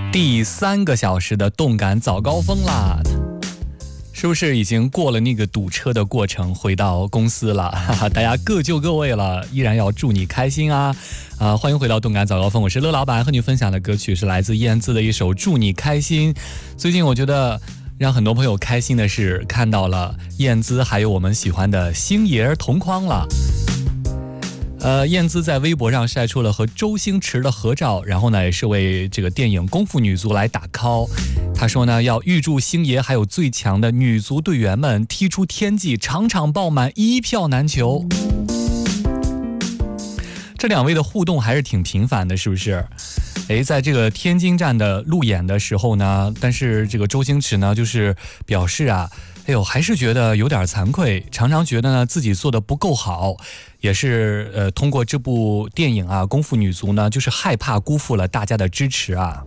第3个小时的动感早高峰啦，是不是已经过了那个堵车的过程，回到公司了？大家各就各位了，依然要祝你开心啊！欢迎回到动感早高峰，我是乐老板，和你分享的歌曲是来自燕姿的一首《祝你开心》。最近我觉得让很多朋友开心的是，看到了燕姿还有我们喜欢的星爷同框了。燕姿在微博上晒出了和周星驰的合照，然后呢也是为这个电影《功夫女足》来打 call。她说呢，要预祝星爷还有最强的女足队员们踢出天际，场场爆满，一票难求。这两位的互动还是挺频繁的，是不是？在这个天津站的路演的时候呢，但是这个周星驰呢就是表示啊，还是觉得有点惭愧，常常觉得呢自己做的不够好，也是通过这部电影啊《功夫女足》呢，就是害怕辜负了大家的支持啊，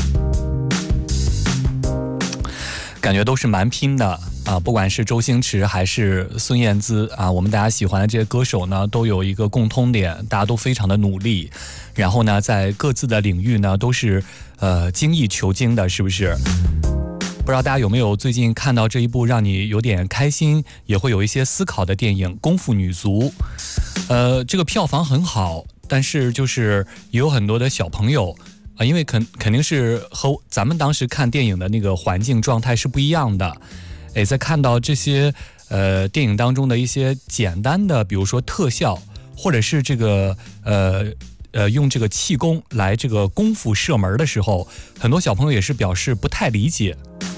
感觉都是蛮拼的啊，不管是周星驰还是孙燕姿啊，我们大家喜欢的这些歌手呢，都有一个共通点，大家都非常的努力，然后呢，在各自的领域呢，都是精益求精的，是不是？不知道大家有没有最近看到这一部让你有点开心，也会有一些思考的电影《功夫女足》。这个票房很好，但是就是也有很多的小朋友因为肯定是和咱们当时看电影的那个环境状态是不一样的。在看到这些电影当中的一些简单的，比如说特效，或者是这个用这个气功来这个功夫射门的时候，很多小朋友也是表示不太理解。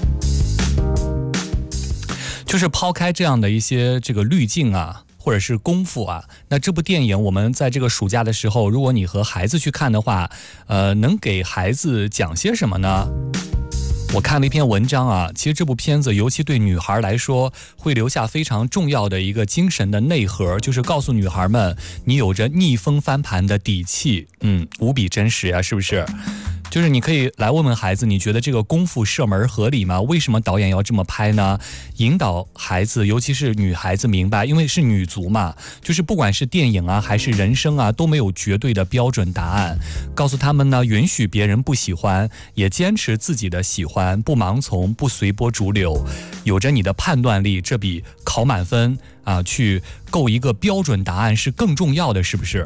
就是抛开这样的一些这个滤镜啊，或者是功夫啊，那这部电影我们在这个暑假的时候，如果你和孩子去看的话，能给孩子讲些什么呢？我看了一篇文章啊，其实这部片子尤其对女孩来说会留下非常重要的一个精神的内核，就是告诉女孩们你有着逆风翻盘的底气，无比真实呀，是不是？就是你可以来问问孩子，你觉得这个功夫射门合理吗？为什么导演要这么拍呢？引导孩子，尤其是女孩子明白，因为是女足嘛，就是不管是电影啊还是人生啊，都没有绝对的标准答案。告诉他们呢，允许别人不喜欢，也坚持自己的喜欢，不盲从，不随波逐流，有着你的判断力，这比考满分啊去够一个标准答案是更重要的，是不是？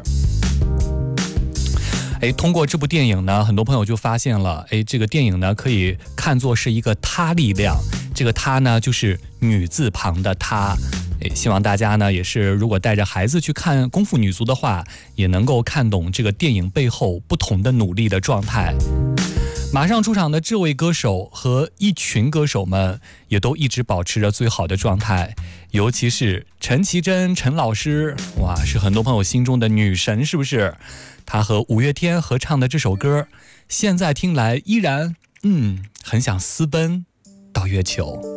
通过这部电影呢，很多朋友就发现了，这个电影呢可以看作是一个他力量，这个他呢就是女字旁的他。希望大家呢也是如果带着孩子去看《功夫女足》的话，也能够看懂这个电影背后不同的努力的状态。马上出场的这位歌手和一群歌手们也都一直保持着最好的状态，尤其是陈绮贞陈老师，哇，是很多朋友心中的女神，是不是？她和五月天合唱的这首歌，现在听来依然很想私奔到月球。